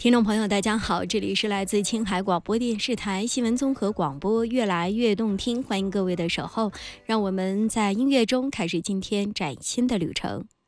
听众朋友，大家好，这里是来自青海广播电视台新闻综合广播，越来越动听，欢迎各位的守候，让我们在音乐中开始今天崭新的旅程。